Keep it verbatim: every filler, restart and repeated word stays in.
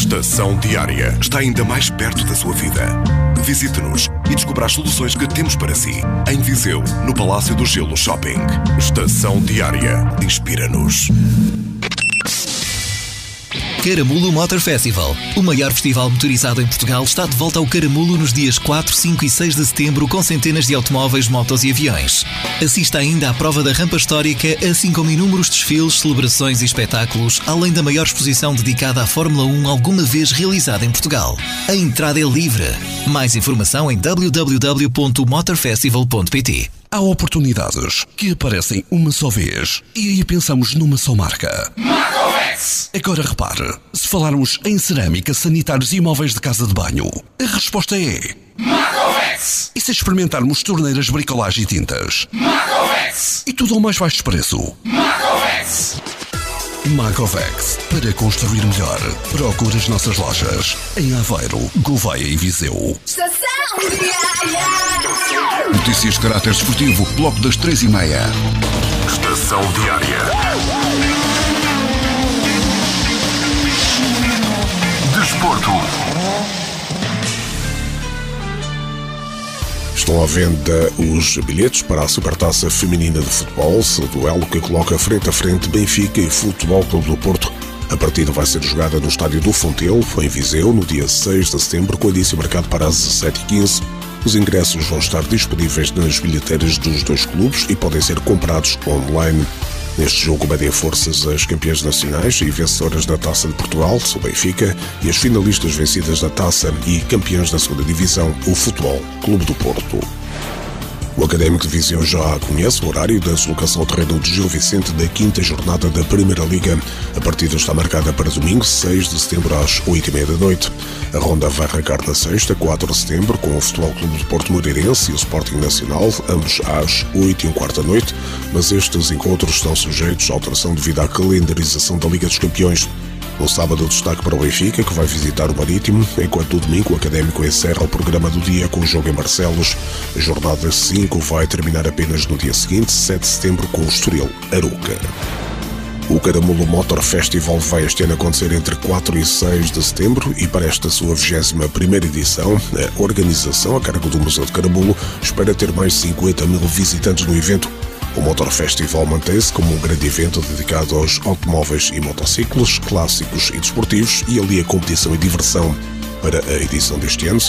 Estação Diária está ainda mais perto da sua vida. Visite-nos e descubra as soluções que temos para si. Em Viseu, no Palácio do Gelo Shopping. Estação Diária. Inspira-nos. Caramulo Motor Festival. O maior festival motorizado em Portugal está de volta ao Caramulo nos dias quatro, cinco e seis de setembro com centenas de automóveis, motos e aviões. Assista ainda à prova da rampa histórica, assim como inúmeros desfiles, celebrações e espetáculos, além da maior exposição dedicada à Fórmula um alguma vez realizada em Portugal. A entrada é livre. Mais informação em w w w ponto motorfestival ponto p t. Há oportunidades que aparecem uma só vez e aí pensamos numa só marca. Marcovex! Agora repare, se falarmos em cerâmica, sanitários e móveis de casa de banho, a resposta é Marcovex! E se experimentarmos torneiras, bricolagem e tintas? Marcovex! E tudo ao mais baixo preço? Marcovex! Marcovex, para construir melhor. Procure as nossas lojas em Aveiro, Gouveia e Viseu. Estação Diária. Notícias de caráter desportivo, bloco das três e meia. Estação Diária. Desporto. Estão à venda os bilhetes para a Supertaça Feminina de Futebol, o duelo que coloca frente a frente Benfica e Futebol Clube do Porto. A partida vai ser jogada no estádio do Fontelo, em Viseu, no dia seis de setembro, com início marcado para as dezassete e quinze. Os ingressos vão estar disponíveis nas bilheteiras dos dois clubes e podem ser comprados online. Neste jogo medem forças as campeãs nacionais e vencedoras da Taça de Portugal, o Benfica, e as finalistas vencidas da Taça e campeãs da segunda Divisão, o Futebol Clube do Porto. O Académico de Viseu já conhece o horário da deslocação ao terreno de Gil Vicente da quinta jornada da Primeira Liga. A partida está marcada para domingo, seis de setembro, às oito e meia da noite. A ronda vai arrancar na sexta, quatro de setembro, com o Futebol Clube de Porto Moreirense e o Sporting Nacional, ambos às oito e um quarto da noite, mas estes encontros estão sujeitos à alteração devido à calendarização da Liga dos Campeões. No sábado, o destaque para o Benfica, que vai visitar o Marítimo, enquanto no domingo o Académico encerra o programa do dia com o jogo em Barcelos. A jornada cinco vai terminar apenas no dia seguinte, sete de setembro, com o Estoril Arouca. O Caramulo Motor Festival vai este ano acontecer entre quatro e seis de setembro e para esta sua vigésima primeira edição, a organização, a cargo do Museu de Caramulo, espera ter mais de cinquenta mil visitantes no evento. O Motor Festival mantém-se como um grande evento dedicado aos automóveis e motociclos, clássicos e desportivos, e alia competição e diversão. Para a edição deste ano